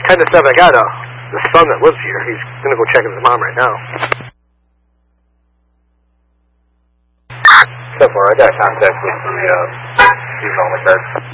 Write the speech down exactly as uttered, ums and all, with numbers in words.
ten to seven, I got a, the son that lives here. He's going to go check on his mom right now. So far, I got contact with the uh, female on the card.